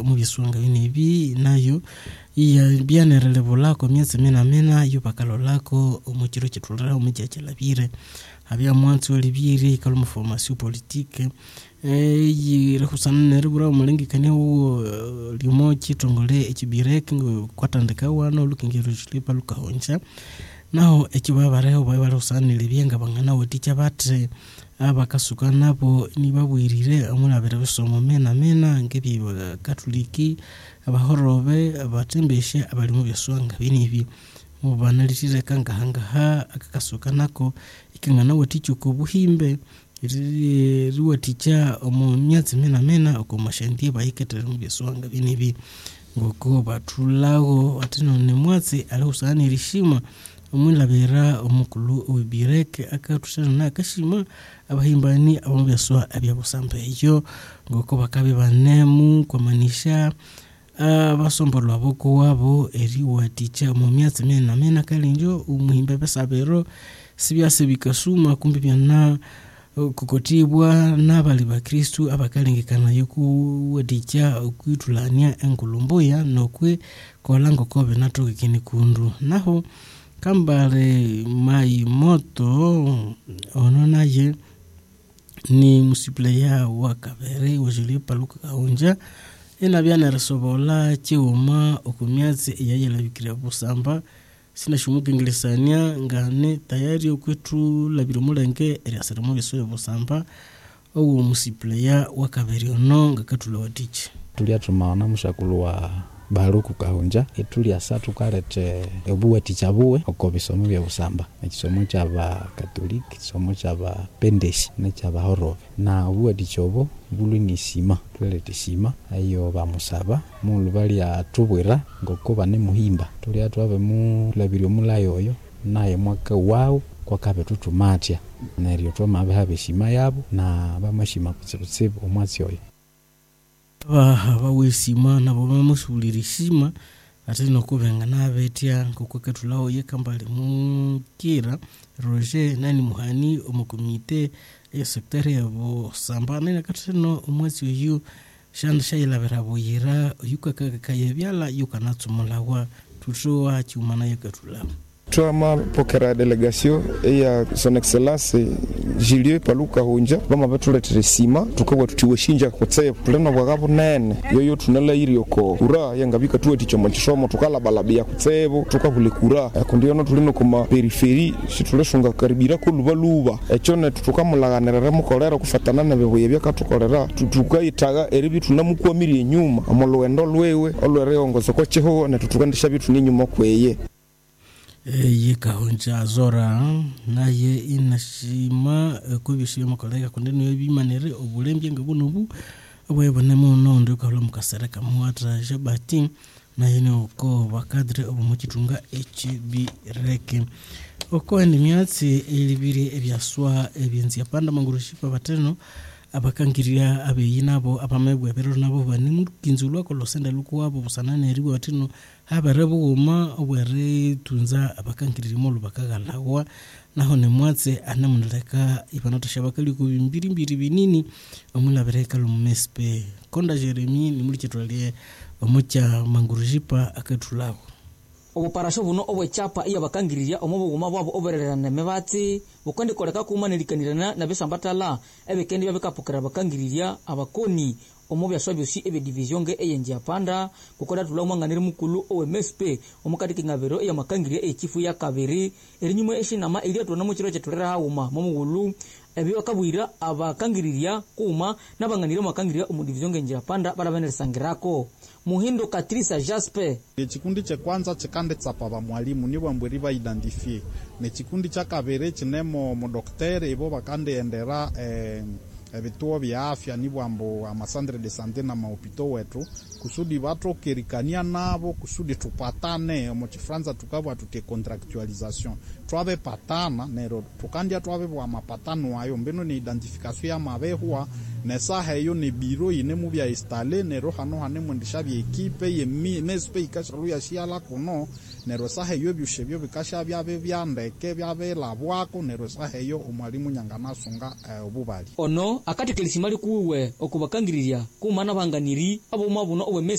omubiswanga binibi nayo iya byanerele bolako myezi mena yubakalo lako omukiro kitulira omujyakyalabire habya mwanzi olibire ikalo formation politique yire kusana neribura omulengekane wo limo kitongole ekibireke kwatandika wana olukingiro chilipa lukahonja naho ekibabareho bayibara usanile byenga bangana weticha batre abakasuka nabo nibabwirire amulabere bisomo mena ngebi katoliki abahorobe abatembeshe abali mu byaswanga binibi mubanalitire kangahanga akakasuka nako ikingana weticha ku buhimbe riweticha omu myatsi mena okomashantie bayiketere mu byaswanga binibi ngoko batulago atino ne mwatsi ali usani rishima omulabera omukulu obireke akatushana nakashima abahimbani abobyaswa abyabusamba iyo ngoko bakabe banemu kwamanisha abasombolwa aboko wabo eriwaticha mu myatsi mena kalinjo umuhimbe besabero sibyase bikasuma kumbi byana kukotibwa n'abali ba Kristu abakalengekana yokuwaticha okwitulania enkulumbuya nokwe kolango kobe natoke kini kundu naho Kambale Mai Moto ononaye ni musipleya wa Kabere wajili paluka kaunja ina byana resobola chiuma okumyatsi yayela bikira busamba sina shumuka ingilisania ngane tayari okwetu labiro mulenge eriasiramo bisoye busamba owo musipleya wa Kabere ono ngakatula watichi tulia tumaona mushakulu wa baruku kahunja etuli asatu karete ebuwe tichabuwe okobisomo bya busamba ekisomo kyaba katoliki kisomo kyaba pendeshi ne kyaba horobe na uwe dichobo bulu ni sima twelete sima ayo bamusaba mu lubali atubwera ngoko bane muhimba tuli atwabe mu labiro mulayoyo naye mwaka wao kwa kabe tutumatia na riyo twama habe sima yabo na bamashima kutsebo omwatsi oyo bawesima nabo bamusulirishima atino kubenga nabetia kokoketulawo yekambale mukira Roger nani muhani omukomite ya secretary yabo sambana nakatino omwezi uyu shanda shayilabera boyira yukakayebyala yukanatsumulawa tutoa cyumana yekatulawo Tuama pokera delegation ya son excellence Julien Paluka Hunja bama batuletire sima tukabwa tutiweshinja kutse pleno bwagabo nene yoyo tunala irioko ura yangabika tuwe tichomo chishomo tukala balabia kutsebo tukabule kura kundiono tulino kuma periferi situleshunga karibira ko lubaluba echone tukamulaganira mukolera kufatana na beboye byakatukolera tukayitaga eribi tunamukwamiriye nyuma amolwendo lwewe olwereongozo ko cheho na tutukandisha bitu ni nyuma kweye yekahonja zora naye inashima kubishima kolega kundeno yebimanere obulembye ngabunubu obwebone muno ndikalo mukasereka muwatra jabati naye noko bakadre obumukitunga HB-reke oko ndi myatsi elibiri ebyaswa ebyenzi yapanda mangurushipa bateno abakangirira abeyinabo abamebwe bero nabo bani mukinzulwa ko losenda lukwabo busanane ribo batino habarebo goma obwere tunza abakangirira mo lubakagalawa naho ne mwatse anamunleka ibanota shabakali ku bimbiri binini omulabereka lumespe konda Jeremy ni muri kitwalie omucha mangurujipa akatulawo obuparasho buno obwechapa iya bakangirira omubuguma bwabo obererana mebati bukonde koleka kumanirikanirana na besambatala ebekendi babekapukira bakangirira abakoni omubyaswa byosi ebe division ge eyenje apanda kukoda tulamwanganire mukulu OMSP omukati ngabero ya makangirira echifu ya Kabere erinyuma eshinama iri atwana mu kiro cyetulera hauma mumugulu ebiyo kabwira abakangirira kuma nabanganire makangirira omu division ge apanda barabenerisangirako Muhindo Katrisa Jasper Chikundi cha kwanza chikande tsapa ba mwalimu nibo mbweri ba identify ne chikundi cha Kabere chinemo mu docteur ebo bakande endera ebituo bya afya nibo ambo amasandre de santé na mahopito wetu kusudi batro kerikania nabo kusudi tupatane mu Franza tukabwa tute contractualisation twabe patana nero tukandia twabe bwa mapatano ayo mbeno ni identification ya mabehwa nesa heyo ne biro ine mu bya installer nero hano hane mwendisha bya equipe ye mespe ikashru ya shiala kuno nero sa heyo byushebyo bikasha byabe byandeke byabe labwako nero sa heyo umwalimu nyangana sunga obubali ono akati kelisimali kuwe okubakangirira kumana banganiri abo mabuno